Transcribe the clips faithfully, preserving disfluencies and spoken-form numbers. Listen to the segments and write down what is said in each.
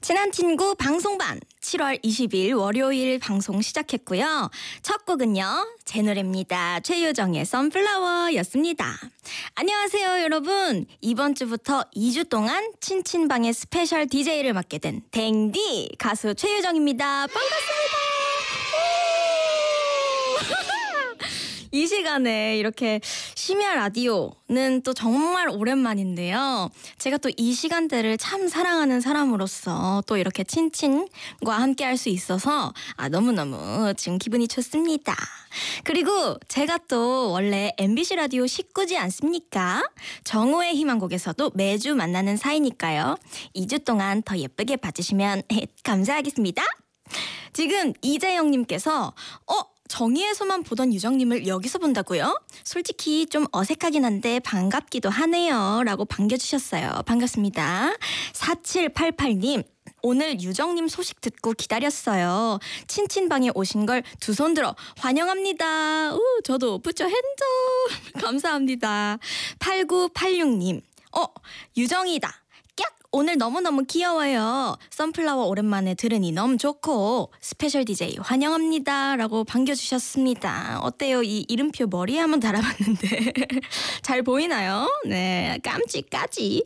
친한 친구 방송반 칠월 이십일 월요일 방송 시작했고요. 첫 곡은요. 제 노래입니다. 최유정의 선플라워였습니다. 안녕하세요 여러분. 이번 주부터 이 주 동안 친친방의 스페셜 디제이를 맡게 된 댕디 가수 최유정입니다. 반갑습니다. 이 시간에 이렇게 심야 라디오는 또 정말 오랜만인데요. 제가 또 이 시간대를 참 사랑하는 사람으로서 또 이렇게 친친과 함께 할 수 있어서 아, 너무너무 지금 기분이 좋습니다. 그리고 제가 또 원래 엠비씨 라디오 식구지 않습니까? 정오의 희망곡에서도 매주 만나는 사이니까요. 이 주 동안 더 예쁘게 봐주시면 감사하겠습니다. 지금 이재영님께서 어? 정의에서만 보던 유정님을 여기서 본다고요? 솔직히 좀 어색하긴 한데 반갑기도 하네요. 라고 반겨주셨어요. 반갑습니다. 사칠팔팔 님. 오늘 유정님 소식 듣고 기다렸어요. 친친방에 오신 걸 두 손 들어 환영합니다. 우, 저도 부처 핸드 감사합니다. 팔구팔육 님. 어, 유정이다. 오늘 너무너무 귀여워요. 선플라워 오랜만에 들으니 너무 좋고 스페셜 디제이 환영합니다. 라고 반겨주셨습니다. 어때요? 이 이름표 머리에 한번 달아봤는데 잘 보이나요? 네, 깜찍까지.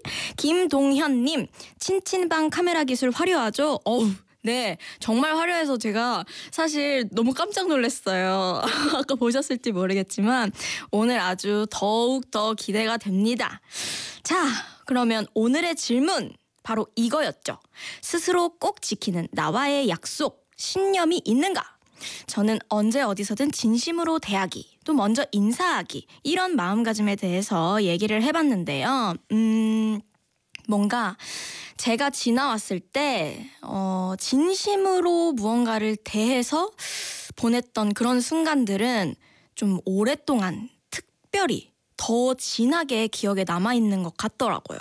김동현님, 친친방 카메라 기술 화려하죠? 어우. 네, 정말 화려해서 제가 사실 너무 깜짝 놀랐어요. 아까 보셨을지 모르겠지만 오늘 아주 더욱 더 기대가 됩니다. 자, 그러면 오늘의 질문 바로 이거였죠. 스스로 꼭 지키는 나와의 약속, 신념이 있는가? 저는 언제 어디서든 진심으로 대하기, 또 먼저 인사하기 이런 마음가짐에 대해서 얘기를 해봤는데요. 음... 뭔가 제가 지나왔을 때 어, 진심으로 무언가를 대해서 보냈던 그런 순간들은 좀 오랫동안 특별히 더 진하게 기억에 남아있는 것 같더라고요.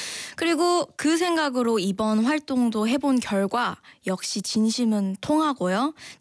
그리고 그 생각으로 이번 활동도 해본 결과 역시 진심은 통하고요.